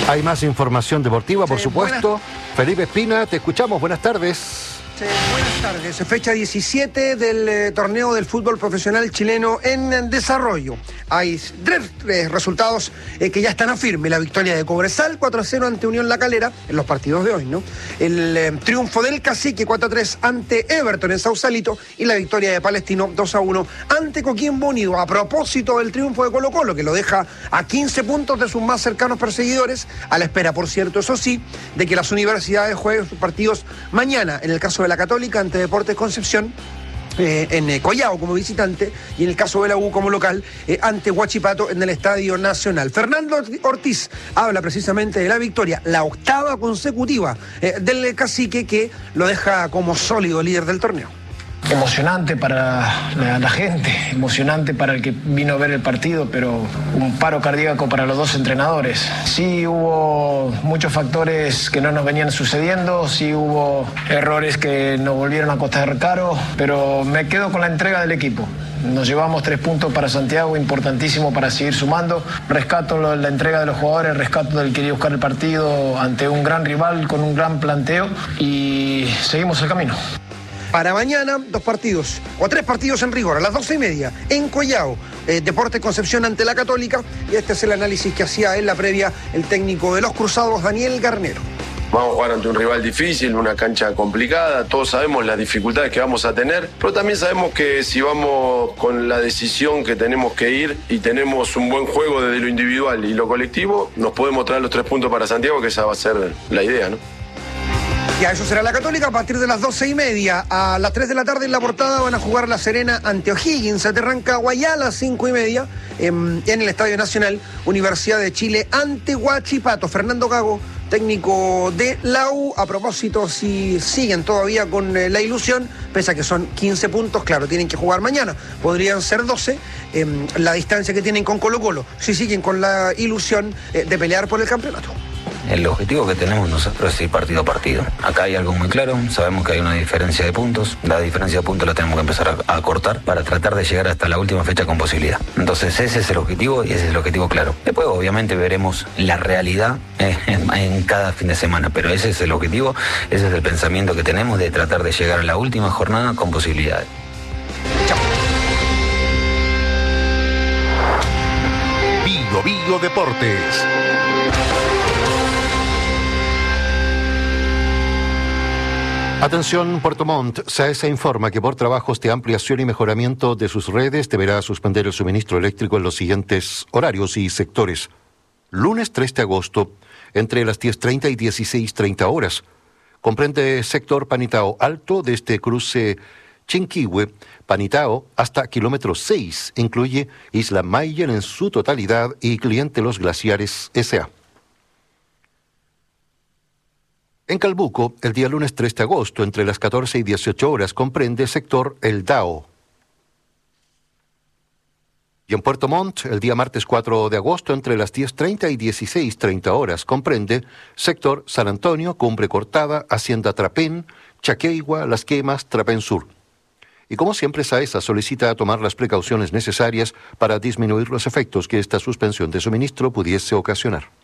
Hay más información deportiva, por supuesto. Felipe Espina, te escuchamos. Buenas tardes. Buenas tardes. Fecha 17 del torneo del fútbol profesional chileno en desarrollo. Hay tres resultados que ya están a firme. La victoria de Cobresal 4-0 ante Unión La Calera en los partidos de hoy, ¿no? El triunfo del Cacique 4-3 ante Everton en Sausalito y la victoria de Palestino 2-1 ante Coquimbo Unido. A propósito del triunfo de Colo-Colo, que lo deja a 15 puntos de sus más cercanos perseguidores, a la espera, por cierto, eso sí, de que las universidades jueguen sus partidos mañana. En el caso de la Católica ante Deportes Concepción, en Collao como visitante, y en el caso de la U como local, ante Huachipato en el Estadio Nacional. Fernando Ortiz habla precisamente de la victoria, la octava consecutiva del Cacique, que lo deja como sólido líder del torneo. Emocionante para la gente, emocionante para el que vino a ver el partido, pero un paro cardíaco para los dos entrenadores. Sí hubo muchos factores que no nos venían sucediendo, sí hubo errores que nos volvieron a costar caro, pero me quedo con la entrega del equipo. Nos llevamos 3 puntos para Santiago, importantísimo para seguir sumando. Rescato la entrega de los jugadores, rescato del que quería buscar el partido ante un gran rival con un gran planteo y seguimos el camino. Para mañana, 2 partidos, o 3 partidos en rigor, a las 12:30, en Collao, Deportes Concepción ante la Católica, y este es el análisis que hacía en la previa el técnico de los Cruzados, Daniel Garnero. Vamos a jugar ante un rival difícil, una cancha complicada, todos sabemos las dificultades que vamos a tener, pero también sabemos que si vamos con la decisión que tenemos que ir y tenemos un buen juego desde lo individual y lo colectivo, nos podemos traer los 3 puntos para Santiago, que esa va a ser la idea, ¿no? Ya, eso será la Católica a partir de las 12:30. A las 3 de la tarde en La Portada van a jugar La Serena ante O'Higgins, ante Rancagua, a las 5:30 en el Estadio Nacional, Universidad de Chile ante Huachipato. Fernando Gago, técnico de la U, a propósito, si siguen todavía con la ilusión, pese a que son 15 puntos, claro, tienen que jugar mañana, podrían ser 12, la distancia que tienen con Colo-Colo, si siguen con la ilusión de pelear por el campeonato. El objetivo que tenemos nosotros es ir partido a partido. Acá hay algo muy claro, sabemos que hay una diferencia de puntos, la diferencia de puntos la tenemos que empezar a cortar para tratar de llegar hasta la última fecha con posibilidad. Entonces ese es el objetivo y ese es el objetivo claro. Después obviamente veremos la realidad en cada fin de semana, pero ese es el objetivo, ese es el pensamiento que tenemos de tratar de llegar a la última jornada con posibilidades. Chao. Bio Deportes. Atención, Puerto Montt. SAESA informa que por trabajos de ampliación y mejoramiento de sus redes deberá suspender el suministro eléctrico en los siguientes horarios y sectores. Lunes 3 de agosto, entre las 10:30 y 16:30 horas. Comprende sector Panitao Alto desde cruce Chinquihue, Panitao, hasta kilómetro 6. Incluye Isla Mayen en su totalidad y cliente Los Glaciares S.A. En Calbuco, el día lunes 3 de agosto, entre las 14 y 18 horas, comprende sector El Dao. Y en Puerto Montt, el día martes 4 de agosto, entre las 10:30 y 16:30 horas, comprende sector San Antonio, Cumbre Cortada, Hacienda Trapén, Chaqueigua, Las Quemas, Trapén Sur. Y como siempre, SAESA solicita tomar las precauciones necesarias para disminuir los efectos que esta suspensión de suministro pudiese ocasionar.